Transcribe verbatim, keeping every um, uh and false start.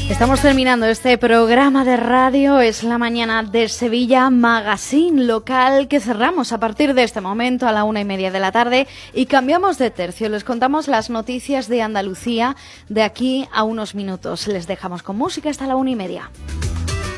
Estamos terminando este programa de radio, es la mañana de Sevilla Magazine local que cerramos a partir de este momento a la una y media de la tarde y cambiamos de tercio. Les contamos las noticias de Andalucía de aquí a unos minutos. Les dejamos con música hasta la una y media.